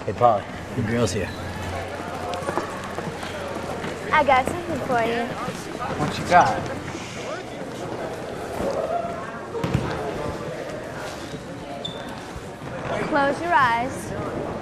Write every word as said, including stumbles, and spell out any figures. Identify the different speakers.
Speaker 1: Hey, Paul, the girl's here.
Speaker 2: I got something for you.
Speaker 1: What you got?
Speaker 2: Close your eyes.